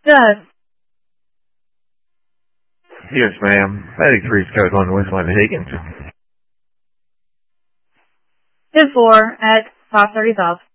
Doug. Yes, ma'am. 83's code 1 Westland Higgins. 10-4 at 5:30 South.